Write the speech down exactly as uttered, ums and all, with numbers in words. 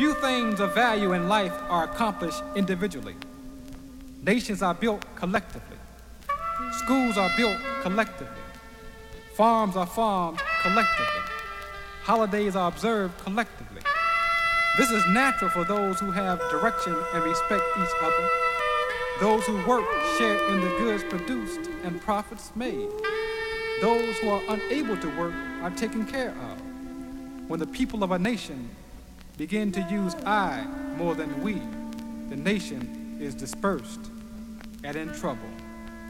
Few things of value in life are accomplished individually. Nations are built collectively. Schools are built collectively. Farms are farmed collectively. Holidays are observed collectively. This is natural for those who have direction and respect each other. Those who work share in the goods produced and profits made. Those who are unable to work are taken care of. When the people of a nation begin to use I more than we, the nation is dispersed and in trouble.